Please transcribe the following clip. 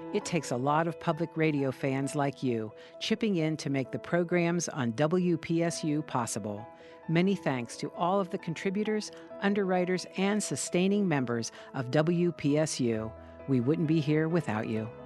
It takes a lot of public radio fans like you chipping in to make the programs on WPSU possible. Many thanks to all of the contributors, underwriters, and sustaining members of WPSU. We wouldn't be here without you.